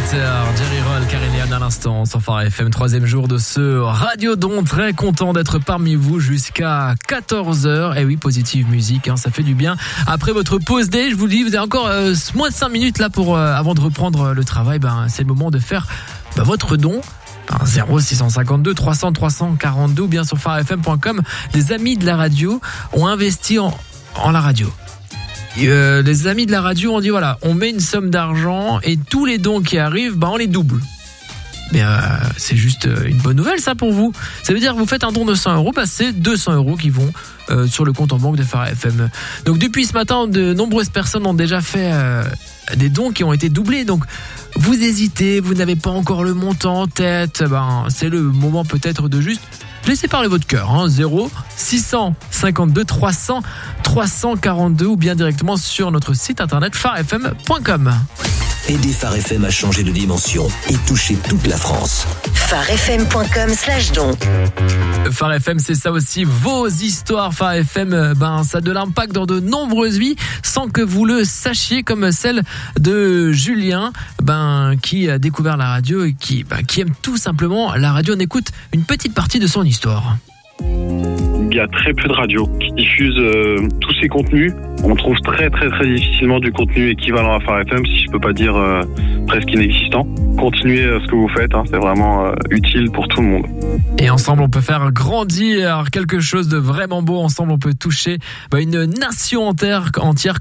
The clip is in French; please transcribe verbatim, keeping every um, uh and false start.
heures, Jerry Roll, Karine à l'instant sur Phare F M, troisième jour de ce Radiodon. Très content d'être parmi vous jusqu'à quatorze heures. Et oui, positive musique, hein, ça fait du bien. Après votre pause dé, je vous dis, vous avez encore euh, moins de cinq minutes là pour euh, avant de reprendre le travail. Ben, c'est le moment de faire ben, votre don. zéro six cent cinquante-deux trois cents trois cent quarante-deux ou bien sur phare f m point com. Des amis de la radio ont investi en, en la radio. Euh, les amis de la radio ont dit voilà, on met une somme d'argent et tous les dons qui arrivent, bah on les double. Mais euh, c'est juste une bonne nouvelle ça pour vous. Ça veut dire que vous faites un don de cent euros, bah c'est deux cents euros qui vont euh, sur le compte en banque de Phare F M. Donc depuis ce matin, de nombreuses personnes ont déjà fait euh, des dons qui ont été doublés. Donc vous hésitez, vous n'avez pas encore le montant en tête, ben c'est le moment peut-être de juste laissez parler votre cœur, hein, zéro six cent cinquante-deux trois cents trois cent quarante-deux ou bien directement sur notre site internet phare f m point com. Aidez Phare F M à changer de dimension et toucher toute la France. phare f m point com slash don. Phare F M, c'est ça aussi, vos histoires. Phare F M, ben, ça a de l'impact dans de nombreuses vies sans que vous le sachiez, comme celle de Julien, ben, qui a découvert la radio et qui, ben, qui aime tout simplement la radio. On écoute une petite partie de son histoire. Il y a très peu de radios qui diffusent euh, tous ces contenus. On trouve très très très difficilement du contenu équivalent à Phare F M, si je peux pas dire euh, presque inexistant. Continuez euh, ce que vous faites, hein, c'est vraiment euh, utile pour tout le monde. Et ensemble, on peut faire grandir quelque chose de vraiment beau. Ensemble, on peut toucher bah, une nation entière, entière